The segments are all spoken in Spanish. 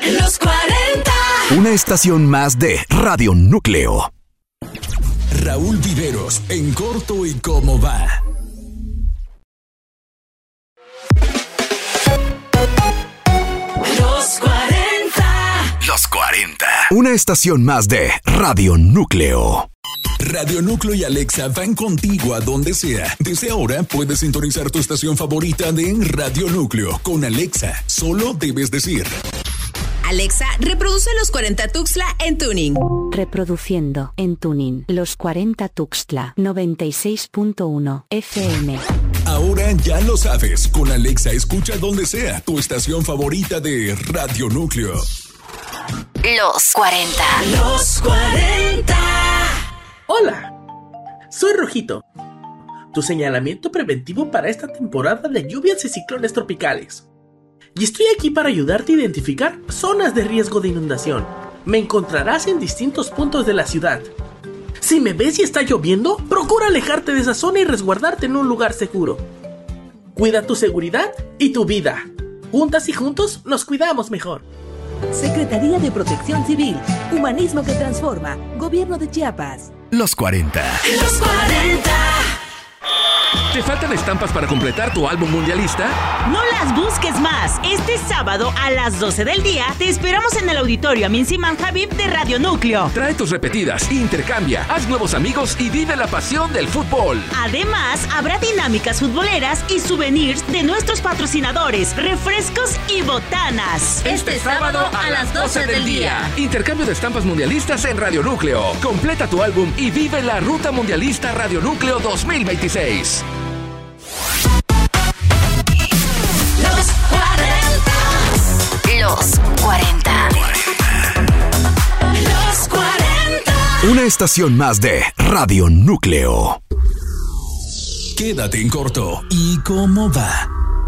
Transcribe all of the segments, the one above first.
Los 40. Una estación más de Radio Núcleo. Raúl Viveros, en corto y cómo va. Los 40. Los 40. Una estación más de Radio Núcleo. Radio Núcleo y Alexa van contigo a donde sea. Desde ahora puedes sintonizar tu estación favorita de Radio Núcleo con Alexa. Solo debes decir: Alexa, reproduce Los 40 Tuxtla en tuning. Reproduciendo en tuning Los 40 Tuxtla 96.1 FM. Ahora ya lo sabes, con Alexa escucha donde sea tu estación favorita de Radio Núcleo. Los 40. Los 40. Hola, soy Rojito, tu señalamiento preventivo para esta temporada de lluvias y ciclones tropicales. Y estoy aquí para ayudarte a identificar zonas de riesgo de inundación. Me encontrarás en distintos puntos de la ciudad. Si me ves y está lloviendo, procura alejarte de esa zona y resguardarte en un lugar seguro. Cuida tu seguridad y tu vida. Juntas y juntos nos cuidamos mejor. Secretaría de Protección Civil, Humanismo que Transforma, Gobierno de Chiapas. Los 40. Los 40. ¿Te faltan estampas para completar tu álbum mundialista? No las busques más. Este sábado a las 12 del día te esperamos en el auditorio Amin Siman Habib de Radio Núcleo. Trae tus repetidas, intercambia, haz nuevos amigos y vive la pasión del fútbol. Además, habrá dinámicas futboleras y souvenirs de nuestros patrocinadores, refrescos y botanas. Este sábado a las 12 del día. Intercambio de estampas mundialistas en Radio Núcleo. Completa tu álbum y vive la Ruta Mundialista Radio Núcleo 2026. Los 40. Los 40. Los 40. Una estación más de Radio Núcleo. Quédate en corto y cómo va.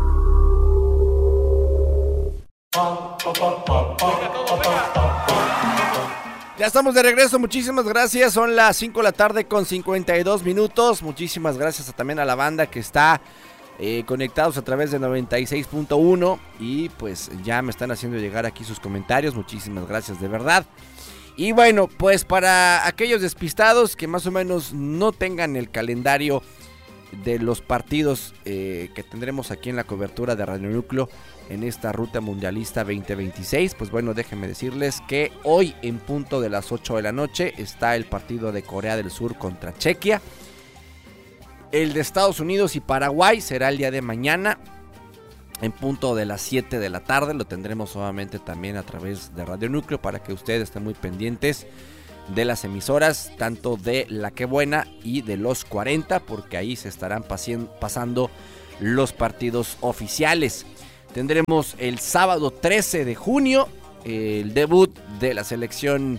Ya estamos de regreso, muchísimas gracias. Son las 5 de la tarde con 52 minutos. Muchísimas gracias también a la banda que está conectados a través de 96.1 y pues ya me están haciendo llegar aquí sus comentarios. Muchísimas gracias de verdad. Y bueno, pues para aquellos despistados que más o menos no tengan el calendario de los partidos que tendremos aquí en la cobertura de Radio Núcleo en esta Ruta Mundialista 2026, pues bueno, déjenme decirles que hoy en punto de las 8 de la noche está el partido de Corea del Sur contra Chequia. El de Estados Unidos y Paraguay será el día de mañana en punto de las 7 de la tarde. Lo tendremos nuevamente también a través de Radio Núcleo para que ustedes estén muy pendientes de las emisoras, tanto de La Que Buena y de Los 40, porque ahí se estarán pasando los partidos oficiales. Tendremos el sábado 13 de junio el debut de la selección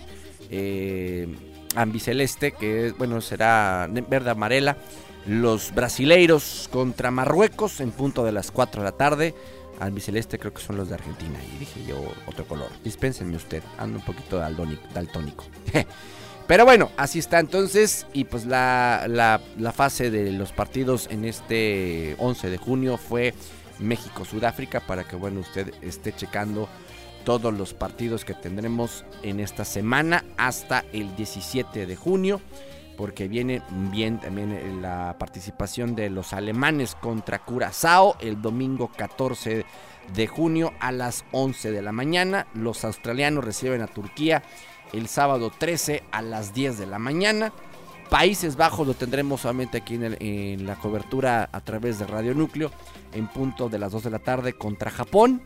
ambiceleste, que bueno, será verde amarela. Los brasileiros contra Marruecos en punto de las 4 de la tarde. Albiceleste creo que son los de Argentina. Y dije yo otro color. Dispénsenme usted, ando un poquito daltónico. Pero bueno, así está entonces. Y pues la fase de los partidos en este 11 de junio fue México-Sudáfrica, para que bueno, usted esté checando todos los partidos que tendremos en esta semana hasta el 17 de junio. Porque viene bien también la participación de los alemanes contra Curazao el domingo 14 de junio a las 11 de la mañana. Los australianos reciben a Turquía el sábado 13 a las 10 de la mañana. Países Bajos lo tendremos solamente aquí en la cobertura a través de Radio Núcleo en punto de las 2 de la tarde contra Japón.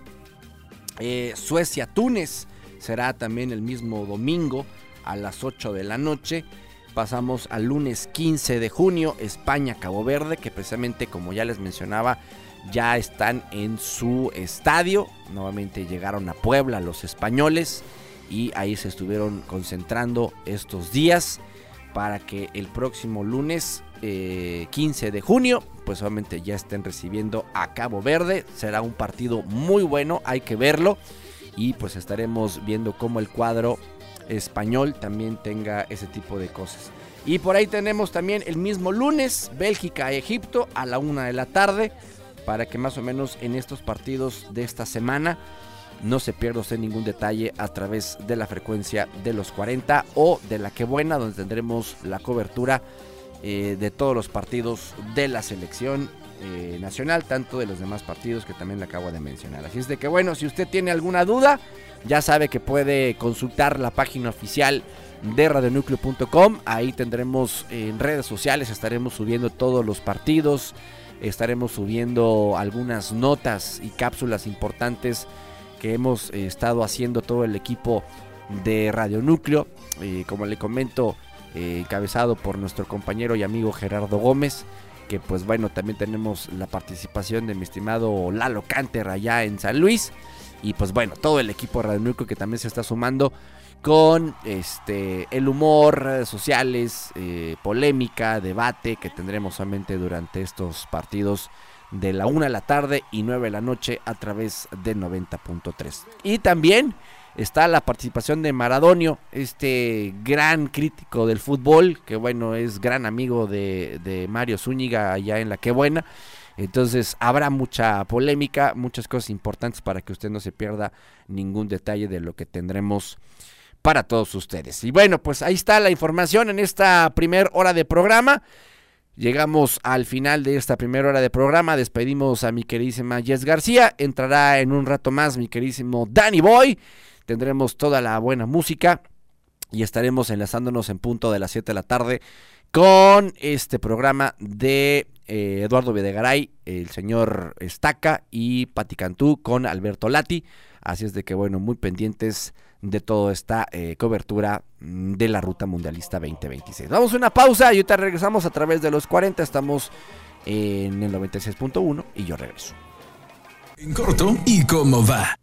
Suecia-Túnez será también el mismo domingo a las 8 de la noche. Pasamos al lunes 15 de junio, España-Cabo Verde, que precisamente como ya les mencionaba, ya están en su estadio. Nuevamente llegaron a Puebla los españoles y ahí se estuvieron concentrando estos días para que el próximo lunes 15 de junio, pues obviamente ya estén recibiendo a Cabo Verde. Será un partido muy bueno, hay que verlo y pues estaremos viendo cómo el cuadro español también tenga ese tipo de cosas. Y por ahí tenemos también el mismo lunes Bélgica-Egipto a la 1 de la tarde, para que más o menos en estos partidos de esta semana No se pierda usted ningún detalle a través de la frecuencia de los 40 o de la Que Buena, donde tendremos la cobertura de todos los partidos de la selección nacional, tanto de los demás partidos que también le acabo de mencionar. Así es de que bueno, si usted tiene alguna duda, ya sabe que puede consultar la página oficial de radionucleo.com. Ahí tendremos en redes sociales, estaremos subiendo todos los partidos, estaremos subiendo algunas notas y cápsulas importantes que hemos estado haciendo todo el equipo de Radio Núcleo, como le comento, encabezado por nuestro compañero y amigo Gerardo Gómez, que pues bueno, también tenemos la participación de mi estimado Lalo Canter allá en San Luis, y pues bueno, todo el equipo de Radio Núcleo que también se está sumando con el humor, redes sociales, polémica, debate que tendremos solamente durante estos partidos de la 1 de la tarde y 9 de la noche a través de 90.3. Y también está la participación de Maradonio, este gran crítico del fútbol, que bueno, es gran amigo de Mario Zúñiga allá en la Que Buena. Entonces habrá mucha polémica, muchas cosas importantes para que usted no se pierda ningún detalle de lo que tendremos para todos ustedes. Y bueno, pues ahí está la información en esta primera hora de programa. Llegamos al final de esta primera hora de programa. Despedimos a mi queridísima Jess García. Entrará en un rato más mi queridísimo Danny Boy. Tendremos toda la buena música y estaremos enlazándonos en punto de las 7 de la tarde con este programa de Eduardo Videgaray, el señor Estaca y Pati Cantú con Alberto Lati. Así es de que bueno, muy pendientes de toda esta cobertura de la Ruta Mundialista 2026. Vamos a una pausa y ahorita regresamos a través de los 40. Estamos en el 96.1 y yo regreso. En corto, ¿y cómo va?